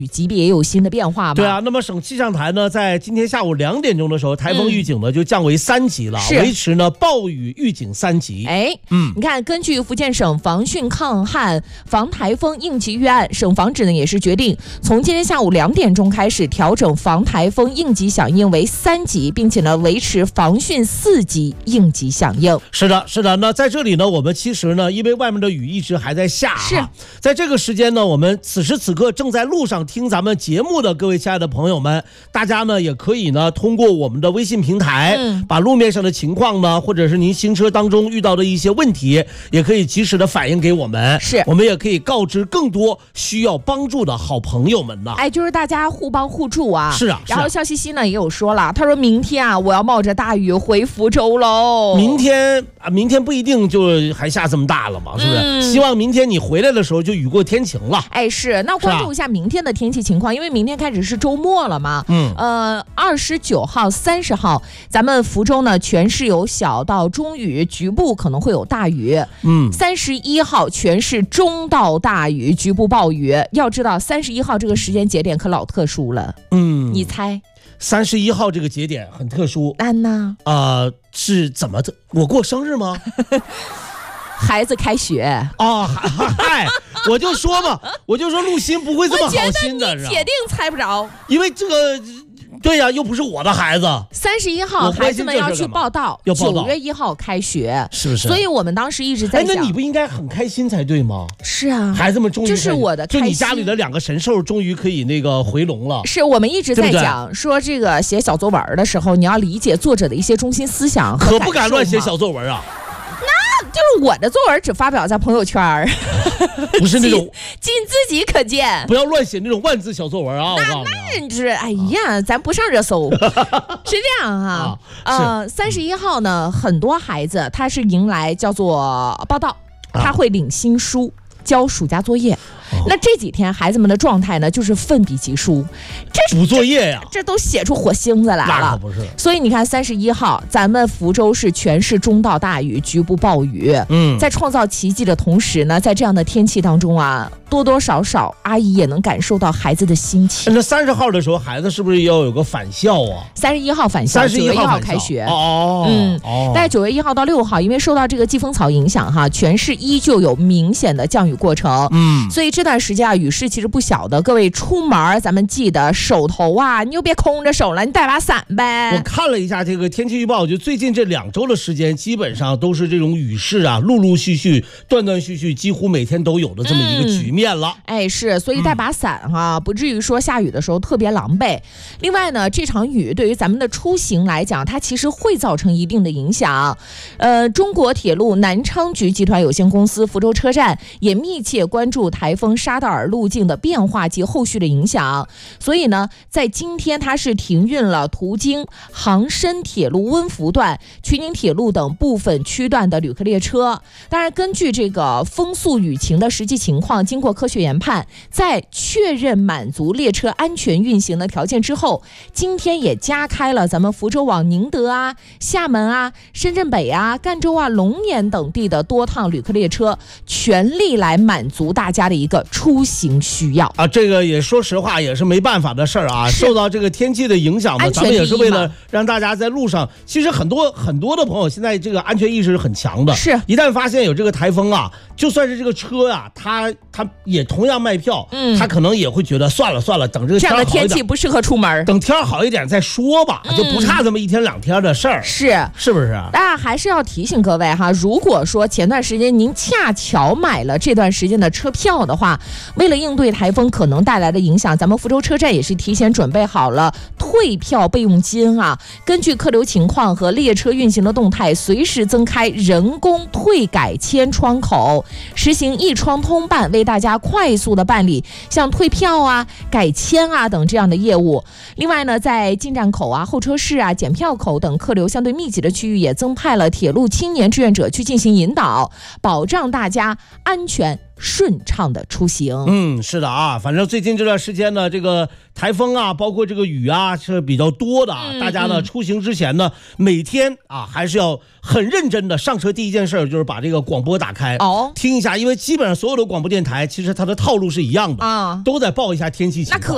级别也有新的变化嘛？ 对啊，那么省气象台呢，在今天下午2点钟的时候，台风预警呢就降为3级了，维持呢暴雨预警3级。 你看，根据福建省防汛抗旱防台风应急预案，省防指呢也是决定从今天下午2点钟开始调整防台风应急响应为3级，并且呢维持防汛4级应急响应。 是的，那在这里呢，我们其实呢，因为外面的雨一直还在下，在这个时间呢，我们此时此刻正在路上听咱们节目的各位亲爱的朋友们，大家呢也可以呢通过我们的微信平台，把路面上的情况呢，或者是您行车当中遇到的一些问题，也可以及时的反映给我们，我们也可以告知更多需要帮助的好朋友们呢。 就是大家互帮互助啊。 是啊。 然后笑嘻嘻呢也有说了，他说明天啊，我要冒着大雨回福州喽。 明天不一定就还下这么大了嘛，是不是？希望明天你回来的时候就雨过天晴了。 是。那关注一下明天的天气情况，因为明天开始是周末了嘛。29号、30号，咱们福州呢全市有小到中雨，局部可能会有大雨。31号全市中到大雨，局部暴雨。要知道31号这个时间节点可老特殊了。你猜 ？31号这个节点很特殊。 安娜是怎么的？我过生日吗？ 孩子开学啊！嗨，我就说嘛，陆鑫不会这么好心的， 你铁定猜不着， 因为这个。对呀，又不是我的孩子。 31号孩子们要去报到，9月1号开学， 是不是？ 所以我们当时一直在想， 那你不应该很开心才对吗？ 是啊， 孩子们终于， 这是我的开心， 就你家里的2个神兽终于可以那个回笼了。 是我们一直在讲说，这个写小作文的时候，你要理解作者的一些中心思想和感受嘛。 可不敢乱写小作文啊。 就是我的作文只发表在朋友圈， 不是那种仅自己可见， 不要乱写那种万字小作文啊！ 那是哎呀，咱不上热搜，是这样哈。31号呢，很多孩子他是迎来叫做报到，他会领新书，交暑假作业。那这几天孩子们的状态呢，就是奋笔疾书， 补作业呀， 这都写出火星子来了。 那可不是。 所以你看31号，咱们福州市全市中到大雨，局部暴雨。在创造奇迹的同时呢，在这样的天气当中啊，多多少少阿姨也能感受到孩子的心情。 那30号的时候，孩子是不是要有个返校啊 ？31号返校，9月1号开学。在9月1号到6号，因为受到这个季风槽影响哈，全市依旧有明显的降雨过程。所以这段时间啊，雨势其实不小的。各位出门咱们记得手头啊，你就别空着手了，你带把伞呗。 我看了一下这个天气预报，就最近这2周的时间，基本上都是这种雨势啊，陆陆续续、断断续续，几乎每天都有的这么一个局面了。 是，所以带把伞哈，不至于说下雨的时候特别狼狈。另外呢，这场雨对于咱们的出行来讲，它其实会造成一定的影响。中国铁路南昌局集团有限公司福州车站也密切关注台风沙道尔路径的变化及后续的影响，所以呢，在今天它是停运了途经杭深铁路温福段、曲宁铁路等部分区段的旅客列车。当然，根据这个风速雨情的实际情况，经过科学研判，在确认满足列车安全运行的条件之后，今天也加开了咱们福州往宁德啊、厦门啊、深圳北啊、赣州啊、龙岩等地的多趟旅客列车，全力来满足大家的一个出行需要啊。这个也说实话也是没办法的事儿啊。受到这个天气的影响呢，咱们也是为了让大家在路上，其实很多的朋友现在这个安全意识是很强的。 是， 一旦发现有这个台风啊，就算是这个车啊，他也同样卖票，他可能也会觉得算了，等这个天好一点， 这样的天气不适合出门， 等天好一点再说吧，就不差这么1天2天的事儿。是不是？ 那还是要提醒各位哈，如果说前段时间您恰巧买了这段时间的车票的话，为了应对台风可能带来的影响，咱们福州车站也是提前准备好了退票备用金啊。根据客流情况和列车运行的动态，随时增开人工退改签窗口，实行一窗通办，为大家快速的办理像退票啊、改签啊等这样的业务。另外呢，在进站口啊、候车室啊、检票口等客流相对密集的区域，也增派了铁路青年志愿者去进行引导，保障大家安全顺畅的出行。 是的啊，反正最近这段时间呢，这个台风啊，包括这个雨啊是比较多的啊。大家呢出行之前呢，每天啊还是要很认真的，上车第一件事就是把这个广播打开，听一下，因为基本上所有的广播电台其实它的套路是一样的，都在报一下天气情况。 那可